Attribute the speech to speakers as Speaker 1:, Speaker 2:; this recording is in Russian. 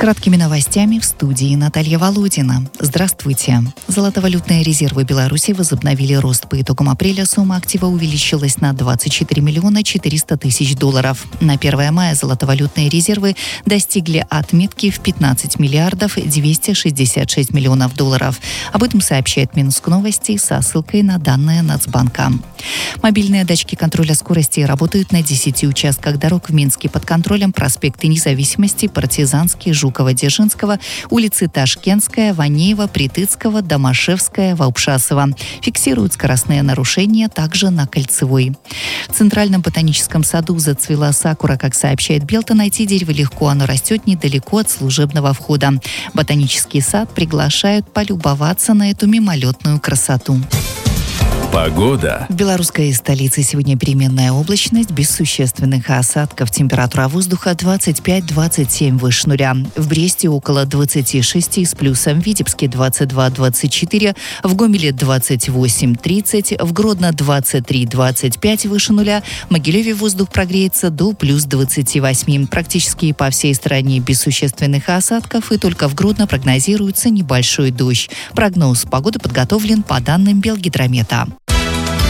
Speaker 1: краткими новостями в студии Наталья Володина. Здравствуйте. Золотовалютные резервы Беларуси возобновили рост. По итогам апреля сумма актива увеличилась на 24 миллиона 400 тысяч долларов. На 1 мая золотовалютные резервы достигли отметки в 15 миллиардов 266 миллионов долларов. Об этом сообщает Минск Новости со ссылкой на данные Нацбанка. Мобильные датчики контроля скорости работают на 10 участках дорог в Минске под контролем проспекты Независимости, Партизанский, Жукова-Дзержинского, улицы Ташкентская, Ванеева, Притыцкого, Домашевская, Ваупшасова. Фиксируют скоростные нарушения также на Кольцевой. В Центральном ботаническом саду зацвела сакура. Как сообщает Белта, найти дерево легко, оно растет недалеко от служебного входа. Ботанический сад приглашают полюбоваться на эту мимолетную красоту.
Speaker 2: Погода.
Speaker 1: В белорусской столице сегодня переменная облачность, без существенных осадков. Температура воздуха 25-27 выше нуля. В Бресте около 26 с плюсом, в Витебске 22-24, в Гомеле 28-30, в Гродно 23-25 выше нуля. В Могилеве воздух прогреется до плюс 28. Практически по всей стране без существенных осадков, и только в Гродно прогнозируется небольшой дождь. Прогноз погоды подготовлен по данным Белгидромета.